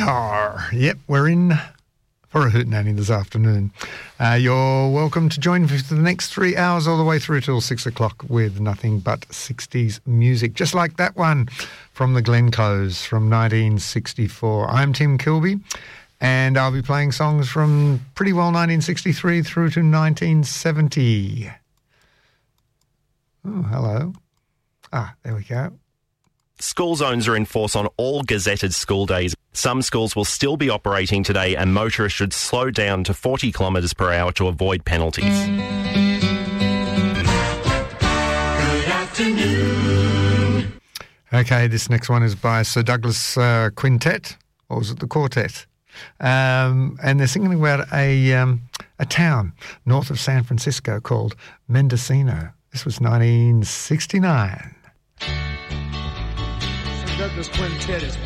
are. Yep, we're in for a hootenanny this afternoon. You're welcome to join for the next 3 hours all the way through till 6 o'clock with nothing but 60s music, just like that one from the Glencos from 1964. I'm Tim Kilby, and I'll be playing songs from pretty well 1963 through to 1970. Oh, hello. There we go. School zones are in force on all gazetted school days. Some schools will still be operating today, and motorists should slow down to 40 kilometres per hour to avoid penalties. Good afternoon. Okay, this next one is by Sir Douglas Quintet, or was it the Quartet? And they're singing about a town north of San Francisco called Mendocino. This was 1969. Douglas Quintet is